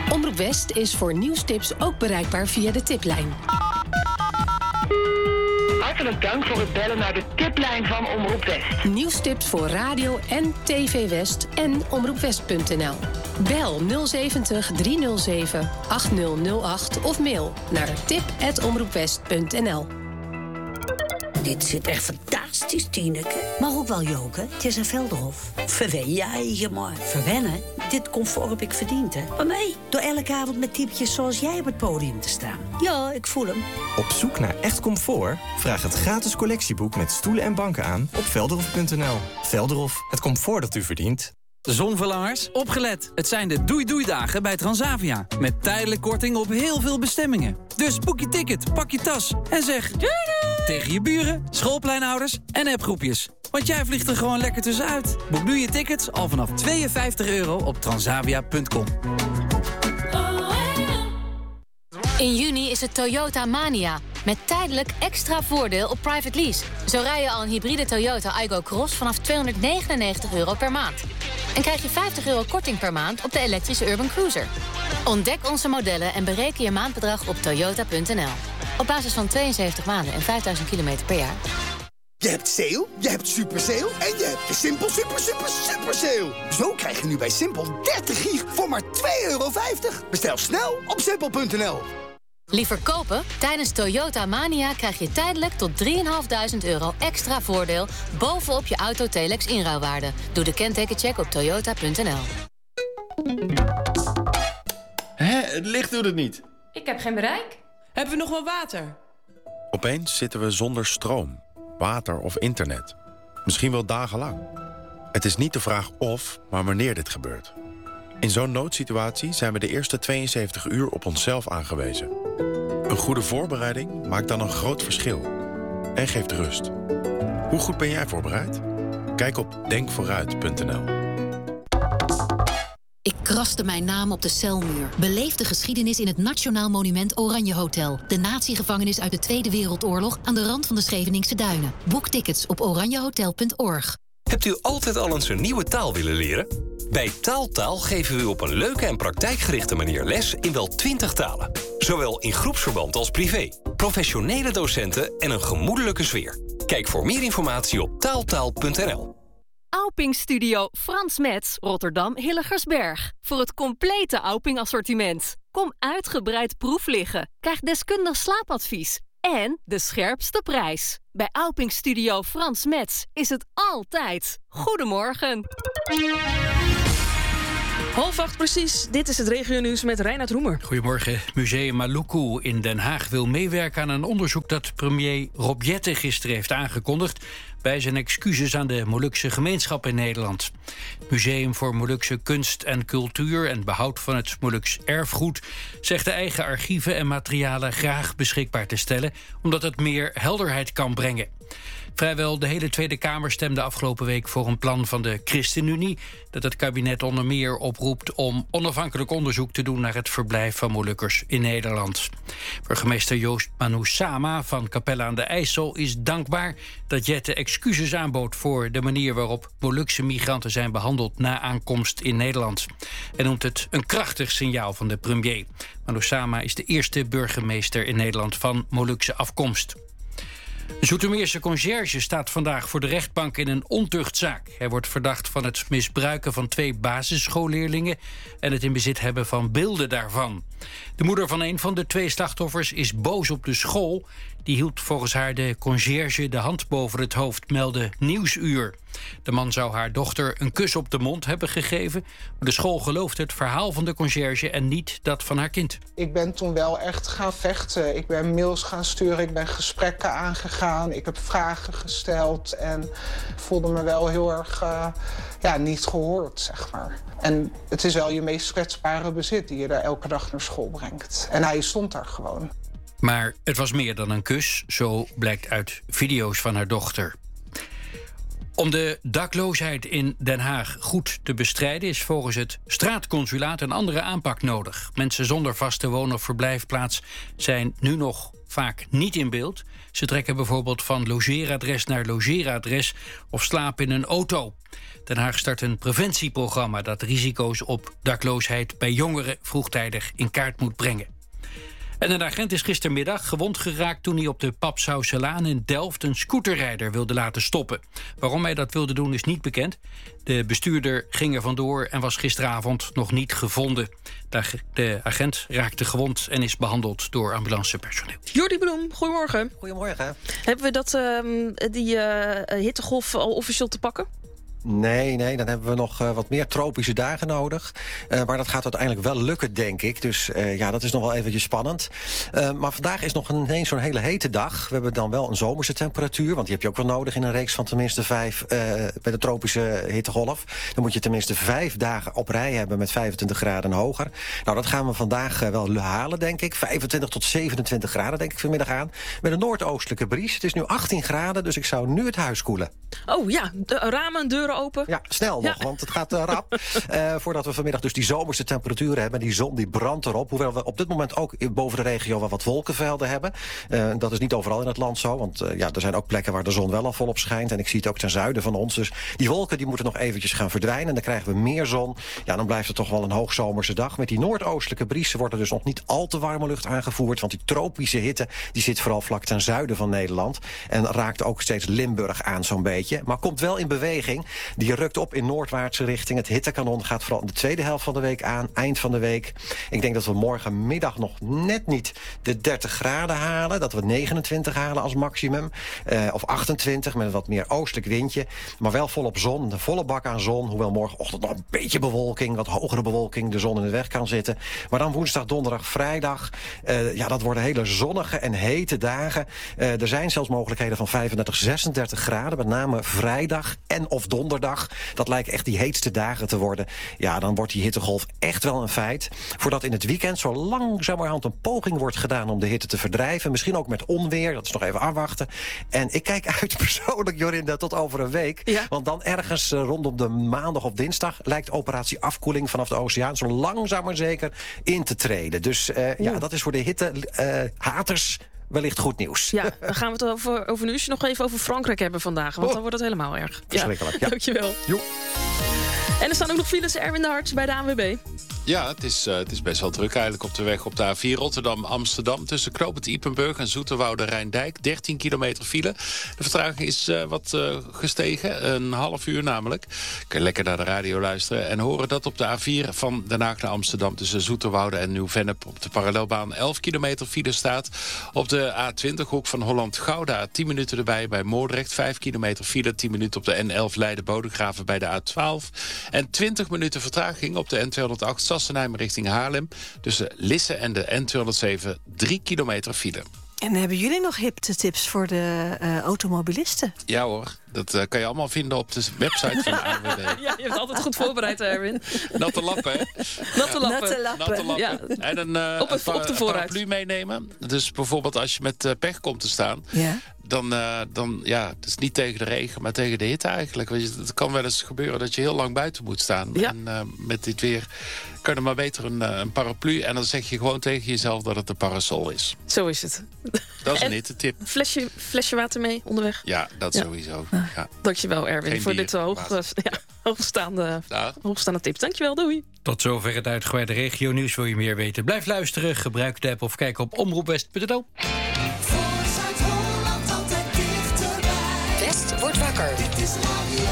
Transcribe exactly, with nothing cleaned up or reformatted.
Omroep West is voor nieuwstips ook bereikbaar via de tiplijn. Hartelijk dank voor het bellen naar de tiplijn van Omroep West. Nieuwstips voor radio en tv West en omroepwest punt n l. Bel nul zeventig driehonderdzeven achtzig acht of mail naar tip at omroepwest punt n l. Dit zit echt fantastisch, Tineke. Maar ook wel joken. Het is een Velderhof. Verwen jij maar. Verwennen? Dit comfort heb ik verdiend, hè. Maar nee, door elke avond met typetjes zoals jij op het podium te staan. Ja, ik voel hem. Op zoek naar echt comfort? Vraag het gratis collectieboek met stoelen en banken aan op velderhof punt n l. Velderhof, het comfort dat u verdient. Zonverlangers, opgelet. Het zijn de doei-doei-dagen bij Transavia. Met tijdelijk korting op heel veel bestemmingen. Dus boek je ticket, pak je tas en zeg... Doei doei! Tegen je buren, schoolpleinouders en appgroepjes. Want jij vliegt er gewoon lekker tussenuit. Boek nu je tickets al vanaf tweeënvijftig euro op transavia punt com. In juni is het Toyota Mania. Met tijdelijk extra voordeel op private lease. Zo rij je al een hybride Toyota Aygo Cross vanaf tweehonderdnegenennegentig euro per maand. En krijg je vijftig euro korting per maand op de elektrische Urban Cruiser. Ontdek onze modellen en bereken je maandbedrag op toyota punt n l. Op basis van tweeënzeventig maanden en vijfduizend kilometer per jaar. Je hebt sale, je hebt super sale en je hebt de Simpel super super super sale. Zo krijg je nu bij Simpel dertig gig voor maar twee euro vijftig. Bestel snel op simpel punt n l. Liever kopen? Tijdens Toyota Mania krijg je tijdelijk tot drieduizend vijfhonderd euro extra voordeel bovenop je Auto-Telex inruilwaarde. Doe de kentekencheck op toyota punt n l. Hé, het licht doet het niet. Ik heb geen bereik. Hebben we nog wel water? Opeens zitten we zonder stroom, water of internet. Misschien wel dagenlang. Het is niet de vraag of, maar wanneer dit gebeurt. In zo'n noodsituatie zijn we de eerste tweeënzeventig uur op onszelf aangewezen. Een goede voorbereiding maakt dan een groot verschil. En geeft rust. Hoe goed ben jij voorbereid? Kijk op denk vooruit punt n l. Ik kraste mijn naam op de celmuur. Beleef de geschiedenis in het Nationaal Monument Oranje Hotel. De natiegevangenis uit de Tweede Wereldoorlog aan de rand van de Scheveningse Duinen. Boek tickets op oranjehotel punt org. Hebt u altijd al eens een nieuwe taal willen leren? Bij Taaltaal geven we u op een leuke en praktijkgerichte manier les in wel twintig talen. Zowel in groepsverband als privé. Professionele docenten en een gemoedelijke sfeer. Kijk voor meer informatie op taaltaal punt n l. Auping Studio Frans Metz, Rotterdam Hilligersberg. Voor het complete Auping assortiment. Kom uitgebreid proef liggen. Krijg deskundig slaapadvies. En de scherpste prijs. Bij Auping Studio Frans Metz is het altijd. Goedemorgen. Half acht precies. Dit is het regionieuws met Reinhard Roemer. Goedemorgen. Museum Maluku in Den Haag wil meewerken aan een onderzoek dat premier Rob Jetten gisteren heeft aangekondigd bij zijn excuses aan de Molukse gemeenschap in Nederland. Het Museum voor Molukse Kunst en Cultuur en behoud van het Moluks erfgoed zegt de eigen archieven en materialen graag beschikbaar te stellen, omdat het meer helderheid kan brengen. Vrijwel de hele Tweede Kamer stemde afgelopen week voor een plan van de ChristenUnie dat het kabinet onder meer oproept om onafhankelijk onderzoek te doen naar het verblijf van Molukkers in Nederland. Burgemeester Joost Manoussama van Capelle aan de IJssel is dankbaar dat Jetten excuses aanbood voor de manier waarop Molukse migranten zijn behandeld na aankomst in Nederland. Hij noemt het een krachtig signaal van de premier. Manoussama is de eerste burgemeester in Nederland van Molukse afkomst. De Zoetermeerse conciërge staat vandaag voor de rechtbank in een ontuchtzaak. Hij wordt verdacht van het misbruiken van twee basisschoolleerlingen en het in bezit hebben van beelden daarvan. De moeder van een van de twee slachtoffers is boos op de school. Die hield volgens haar de conciërge de hand boven het hoofd, meldde Nieuwsuur. De man zou haar dochter een kus op de mond hebben gegeven, maar de school gelooft het verhaal van de conciërge en niet dat van haar kind. Ik ben toen wel echt gaan vechten. Ik ben mails gaan sturen, ik ben gesprekken aangegaan, ik heb vragen gesteld en voelde me wel heel erg uh, ja, niet gehoord, zeg maar. En het is wel je meest kwetsbare bezit die je daar elke dag naar school brengt. En hij stond daar gewoon. Maar het was meer dan een kus, zo blijkt uit video's van haar dochter. Om de dakloosheid in Den Haag goed te bestrijden is volgens het straatconsulaat een andere aanpak nodig. Mensen zonder vaste woon- of verblijfplaats zijn nu nog vaak niet in beeld. Ze trekken bijvoorbeeld van logeeradres naar logeeradres of slapen in een auto. Den Haag start een preventieprogramma dat risico's op dakloosheid bij jongeren vroegtijdig in kaart moet brengen. En een agent is gistermiddag gewond geraakt toen hij op de Papsauselaan in Delft een scooterrijder wilde laten stoppen. Waarom hij dat wilde doen is niet bekend. De bestuurder ging er vandoor en was gisteravond nog niet gevonden. De agent raakte gewond en is behandeld door ambulancepersoneel. Jordi Bloem, goedemorgen. Goedemorgen. Hebben we dat, uh, die uh, hittegolf al officieel te pakken? Nee, nee, dan hebben we nog uh, wat meer tropische dagen nodig. Uh, maar dat gaat uiteindelijk wel lukken, denk ik. Dus uh, ja, dat is nog wel eventjes spannend. Uh, maar vandaag is nog ineens zo'n hele hete dag. We hebben dan wel een zomerse temperatuur. Want die heb je ook wel nodig in een reeks van tenminste vijf... Uh, bij de tropische hittegolf. Dan moet je tenminste vijf dagen op rij hebben met vijfentwintig graden en hoger. Nou, dat gaan we vandaag uh, wel halen, denk ik. vijfentwintig tot zevenentwintig graden, denk ik, vanmiddag aan. Met een noordoostelijke bries. Het is nu achttien graden, dus ik zou nu het huis koelen. Oh ja, de ramen en deuren open. Ja, snel nog, ja. Want het gaat uh, rap. uh, voordat we vanmiddag dus die zomerse temperaturen hebben. Die zon die brandt erop. Hoewel we op dit moment ook boven de regio wel wat wolkenvelden hebben. Uh, dat is niet overal in het land zo. Want uh, ja, er zijn ook plekken waar de zon wel al volop schijnt. En ik zie het ook ten zuiden van ons. Dus die wolken die moeten nog eventjes gaan verdwijnen. En dan krijgen we meer zon. Ja, dan blijft het toch wel een hoogzomerse dag. Met die noordoostelijke bries wordt er dus nog niet al te warme lucht aangevoerd. Want die tropische hitte die zit vooral vlak ten zuiden van Nederland. En raakt ook steeds Limburg aan zo'n beetje. Maar komt wel in beweging. Die rukt op in noordwaartse richting. Het hittekanon gaat vooral in de tweede helft van de week aan. Eind van de week. Ik denk dat we morgenmiddag nog net niet de dertig graden halen. Dat we negenentwintig halen als maximum. Uh, of achtentwintig met een wat meer oostelijk windje. Maar wel volop zon. Een volle bak aan zon. Hoewel morgenochtend nog een beetje bewolking. Wat hogere bewolking de zon in de weg kan zitten. Maar dan woensdag, donderdag, vrijdag. Uh, ja, dat worden hele zonnige en hete dagen. Uh, er zijn zelfs mogelijkheden van vijfendertig, zesendertig graden. Met name vrijdag en of donderdag. Dat lijken echt die heetste dagen te worden. Ja, dan wordt die hittegolf echt wel een feit. Voordat in het weekend zo langzamerhand een poging wordt gedaan om de hitte te verdrijven. Misschien ook met onweer. Dat is nog even afwachten. En ik kijk uit persoonlijk, Jorinda, tot over een week. Ja. Want dan ergens uh, rondom de maandag of dinsdag lijkt operatie afkoeling vanaf de oceaan zo langzaam maar zeker in te treden. Dus uh, ja, dat is voor de hittehaters uh, wellicht goed nieuws. Ja, dan gaan we het over, over een uurtje nog even over Frankrijk hebben vandaag. Want oh. dan wordt het helemaal erg. Verschrikkelijk. Ja, ja. Dankjewel. Jo. En er staan ook nog files, Erwin de Hart bij de A N W B. Ja, het is, uh, het is best wel druk eigenlijk op de weg op de A vier Rotterdam-Amsterdam. Tussen Knoopend Ypenburg en Zoeterwoude-Rijndijk. dertien kilometer file. De vertraging is uh, wat uh, gestegen. Een half uur namelijk. Kun je lekker naar de radio luisteren. En horen dat op de A vier van Den Haag naar Amsterdam. Tussen Zoeterwoude en Nieuw-Vennep op de parallelbaan. elf kilometer file staat. Op de A twintig hoek van Holland-Gouda. tien minuten erbij bij Moordrecht. vijf kilometer file. tien minuten op de N elf Leiden-Bodegraven bij de A twaalf. En twintig minuten vertraging op de N tweehonderdacht Sassenheim richting Haarlem. Tussen Lisse en de N tweehonderdzeven drie kilometer file. En hebben jullie nog hipte tips voor de uh, automobilisten? Ja hoor, dat uh, kan je allemaal vinden op de website van de A N W B. Ja, je hebt altijd goed voorbereid, Erwin. Natte lappen, hè? Natte lappen. Natte lappen. Natte lappen. Ja. En een, uh, op, het, een, op de vooruit. paraplu meenemen. Dus bijvoorbeeld als je met uh, pech komt te staan... Ja. Dan, uh, dan, ja, het is niet tegen de regen, maar tegen de hitte eigenlijk. Weet je, het kan wel eens gebeuren dat je heel lang buiten moet staan. Ja. En uh, met dit weer kan je maar beter een, uh, een paraplu. En dan zeg je gewoon tegen jezelf dat het een parasol is. Zo is het. Dat is en een hitte tip. Flesje, flesje water mee onderweg? Ja, dat ja. sowieso. Ja. Dankjewel, Erwin, Geen voor bier, dit uh, hoog, uh, ja, hoogstaande, hoogstaande tip. Dankjewel, doei. Tot zover het uitgebreide regionieuws. Wil je meer weten? Blijf luisteren, gebruik de app of kijk op omroepwest punt n l. West wordt wakker. Dit is Radio